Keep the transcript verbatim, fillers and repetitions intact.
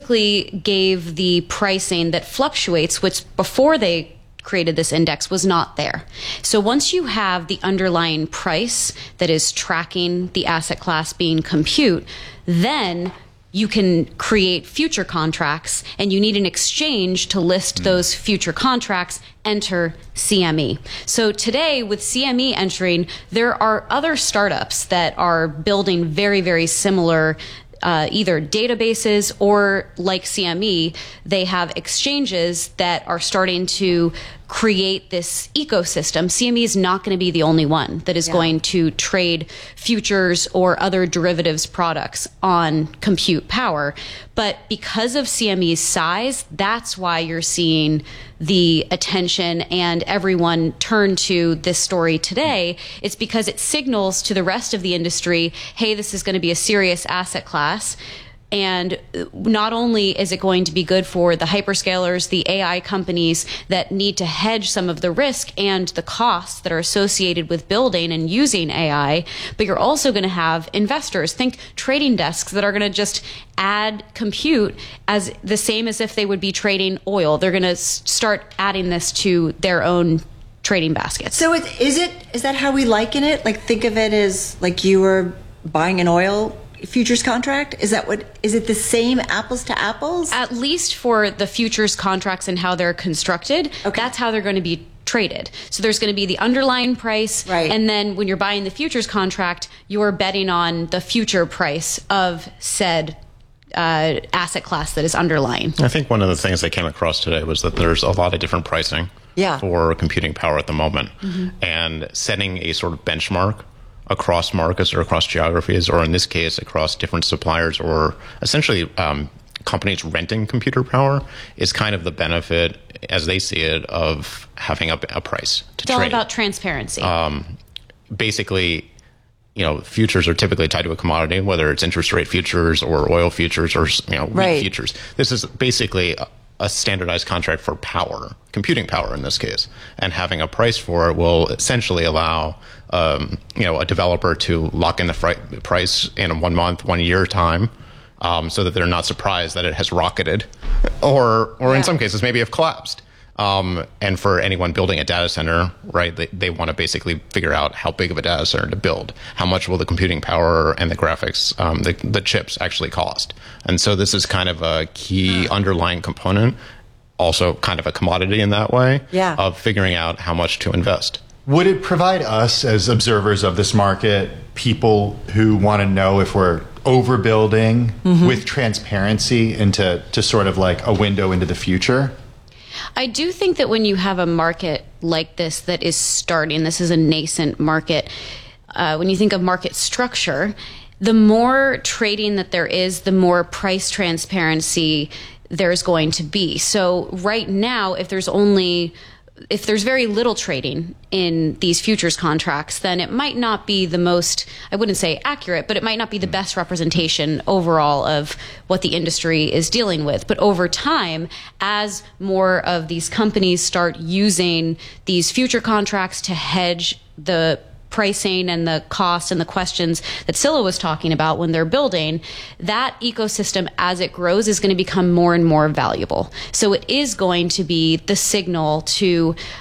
basically gave the pricing that fluctuates, which before they created this index was not there. So once you have the underlying price that is tracking the asset class being compute, then you can create future contracts, and you need an exchange to list those future contracts. Enter C M E. So today, with C M E entering, there are other startups that are building very, very similar Uh, either databases or, like C M E, they have exchanges that are starting to create this ecosystem. C M E is not going to be the only one that is yeah. going to trade futures or other derivatives products on compute power. But because of C M E's size, that's why you're seeing the attention and everyone turn to this story today. It's because it signals to the rest of the industry, hey, this is going to be a serious asset class. And not only is it going to be good for the hyperscalers, the A I companies that need to hedge some of the risk and the costs that are associated with building and using A I, but you're also going to have investors. Think trading desks that are going to just add compute as the same as if they would be trading oil. They're going to start adding this to their own trading baskets. So it, is it, is that how we liken it? Like, think of it as like you were buying an oil futures contract? Is that what, is it the same apples to apples? At least for the futures contracts and how they're constructed, okay. That's how they're going to be traded. So there's going to be the underlying price, right. And then when you're buying the futures contract, you're betting on the future price of said uh, asset class that is underlying. I think one of the things that came across today was that there's a lot of different pricing yeah. for computing power at the moment, mm-hmm. and setting a sort of benchmark across markets or across geographies, or in this case, across different suppliers, or essentially um, companies renting computer power, is kind of the benefit, as they see it, of having a, a price to it's trade. It's all about transparency. Um, basically, you know, futures are typically tied to a commodity, whether it's interest rate futures or oil futures or, you know, wheat right. futures. This is basically a, a standardized contract for power, computing power in this case, and having a price for it will essentially allow um, you know, a developer to lock in the fri- price in one month, one year time, um, so that they're not surprised that it has rocketed, or or yeah. in some cases maybe have collapsed. Um, and for anyone building a data center, right, they, they want to basically figure out how big of a data center to build. How much will the computing power and the graphics, um, the, the chips actually cost? And so this is kind of a key underlying component, also kind of a commodity in that way, yeah. of figuring out how much to invest. Would it provide us as observers of this market, people who want to know if we're overbuilding mm-hmm. with transparency into to sort of like a window into the future? I do think that when you have a market like this that is starting, this is a nascent market, uh, when you think of market structure, the more trading that there is, the more price transparency there's going to be. So right now, if there's only if there's very little trading in these futures contracts, then it might not be the most, I wouldn't say accurate, but it might not be the best representation overall of what the industry is dealing with. But over time, as more of these companies start using these future contracts to hedge the pricing and the cost and the questions that Scilla was talking about when they're building, that ecosystem as it grows is going to become more and more valuable. So it is going to be the signal to